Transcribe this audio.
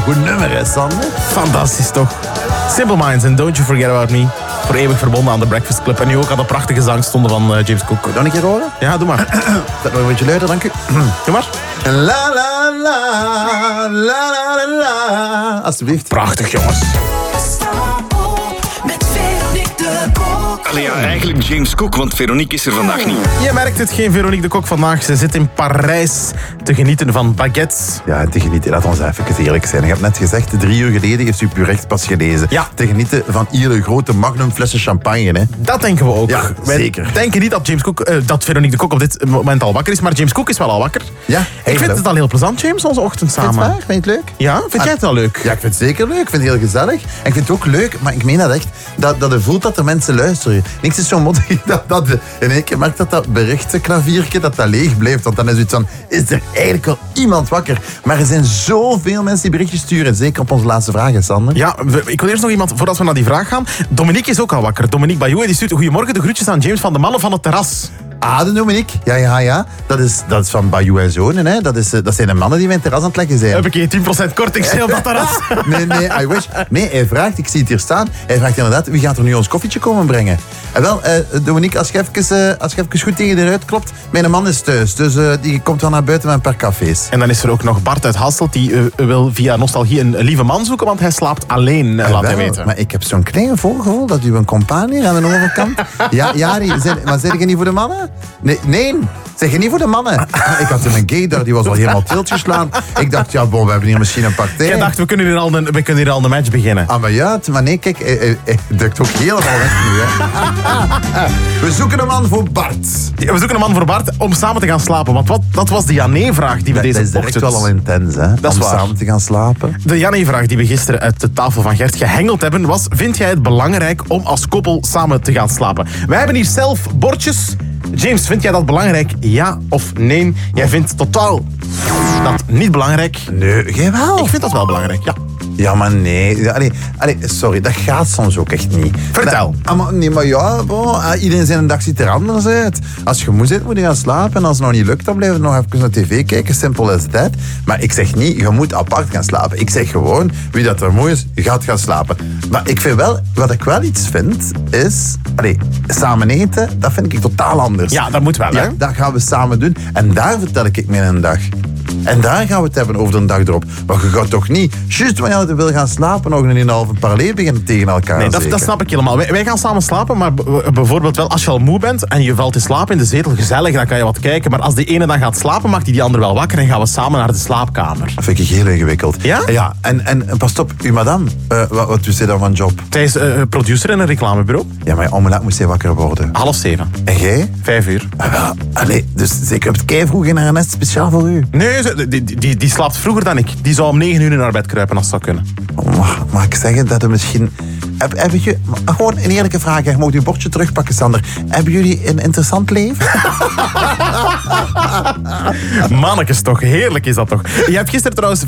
goed nummer, hè, Sander? Fantastisch toch? Simple Minds en Don't You Forget About Me. Voor eeuwig verbonden aan de Breakfast Club. En nu ook aan de prachtige zangstonden van James Cook. Dan een keer horen? Ja, doe maar. Dat nog een beetje luider, dank u. Doe maar. La la la, la la la la. Alsjeblieft. Prachtig, jongens. Allee, ja, eigenlijk James Cook, want Veronique is er vandaag niet. Je merkt het, geen Veronique de Kok vandaag. Ze zit in Parijs te genieten van baguettes. Ja, en te genieten, laat ons even eerlijk zijn. Ik heb net gezegd, 3 uur geleden heeft u Purecht pas gelezen. Ja. Te genieten van hier grote magnum flessen champagne, hè. Dat denken we ook. Ja, Wij zeker. denken niet dat dat Veronique de Kok op dit moment al wakker is, maar James Cook is wel al wakker. Ja, Ik vind het al heel plezant, James, onze ochtend Vind je samen. het waar? Vind je het leuk? Ja, vind jij het wel leuk? Ja, ik vind het zeker leuk. Ik vind het heel gezellig. En ik vind het ook leuk, maar ik meen dat echt, dat je voelt dat er mensen luisteren. Niks is zo mottig dat in één keer merkt dat berichtenklaviertje dat leeg blijft. Want dan is het van, is er eigenlijk wel iemand wakker? Maar er zijn zoveel mensen die berichtjes sturen. Zeker op onze laatste vragen, Sander. Ja, ik wil eerst nog iemand, voordat we naar die vraag gaan. Dominique is ook al wakker. Dominique Bayou, die stuurt goedemorgen, de groetjes aan James van de mannen van het terras. Ah, de Dominique. Ja. Dat is van Bayou en Zonen, hè. Dat zijn de mannen die mijn terras aan het leggen zijn. Heb ik hier 10% korting op dat terras? Nee, I wish. Nee, hij vraagt, ik zie het hier staan, hij vraagt inderdaad, wie gaat er nu ons koffietje komen brengen? En wel, Dominique, als je even goed tegen de ruit klopt, mijn man is thuis, dus die komt wel naar buiten met een paar cafés. En dan is er ook nog Bart uit Hasselt, die wil via nostalgie een lieve man zoeken, want hij slaapt alleen, laat hij weten. Maar ik heb zo'n klein voorgevoel dat u een compaan hier aan de overkant... Ja, Jari, maar zeg je niet voor de mannen? Nee. Zeg je niet voor de mannen? Ik had een gay daar, die was al helemaal tiltjes slaan. Ik dacht, ja, we hebben hier misschien een partij. Ik dacht, we kunnen hier al een match beginnen. Ah, maar ja, maar nee, kijk, hij duikt ook helemaal weg nu, hè. We zoeken een man voor Bart. We zoeken een man voor Bart om samen te gaan slapen. Want dat was de Jané-vraag die we deze Dat is ochtend... direct wel al intens, hè, Dat is om waar. samen te gaan slapen. De Jané-vraag die we gisteren uit de tafel van Gert gehengeld hebben was: vind jij het belangrijk om als koppel samen te gaan slapen? Wij hebben hier zelf bordjes. James, vind jij dat belangrijk? Ja of nee? Jij vindt totaal dat niet belangrijk. Nee, jij wel? Ik vind dat wel belangrijk, ja. Ja, maar nee. Ja, allee, sorry, dat gaat soms ook echt niet. Vertel. Maar ja, iedereen zijn dag ziet er anders uit. Als je moe bent, moet je gaan slapen. En als het nog niet lukt, dan blijf je nog even naar tv kijken. Simpel as that. Maar ik zeg niet, je moet apart gaan slapen. Ik zeg gewoon, wie dat er moe is, gaat gaan slapen. Maar ik vind wel, wat ik wel iets vind, is... samen eten, dat vind ik totaal anders. Ja, dat moet wel, hè? Ja, dat gaan we samen doen. En daar vertel ik mee een dag. En daar gaan we het hebben over de dag erop. Maar je gaat toch niet, juist wanneer je wil gaan slapen, nog een halve parley beginnen tegen elkaar. Nee, dat snap ik helemaal. Wij gaan samen slapen, maar bijvoorbeeld wel als je al moe bent en je valt te slapen in de zetel, gezellig, dan kan je wat kijken. Maar als die ene dan gaat slapen, maakt die ander wel wakker en gaan we samen naar de slaapkamer. Dat vind ik heel ingewikkeld. Ja? Ja, en pas op, uw madame, wat doet zij dan van job? Zij is producer in een reclamebureau. Ja, maar om laat moest zij wakker worden. 6:30. En jij? 5:00. Dus zeker op het kei vroeg in haar nest, speciaal voor u. Nee, die slaapt vroeger dan ik. Die zou om 9:00 naar bed kruipen als het zou kunnen. Mag ik zeggen dat er misschien... Gewoon een eerlijke vraag. Je mag uw bordje terugpakken, Sander. Hebben jullie een interessant leven? Mannekes toch, heerlijk is dat toch. Je hebt gisteren trouwens